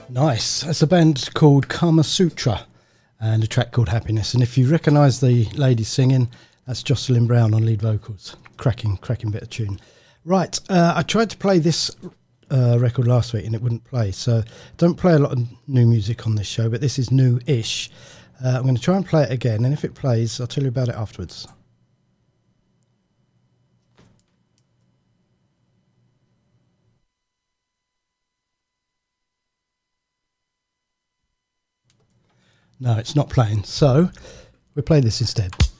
Nice. That's a band called Kama Sutra and a track called Happiness. And if you recognise the lady singing, that's Jocelyn Brown on lead vocals. Cracking bit of tune. Right, I tried to play this record last week and it wouldn't play. So don't play a lot of new music on this show, but this is new-ish. I'm going to try and play it again, and if it plays, I'll tell you about it afterwards. No, it's not playing, so we'll play this instead.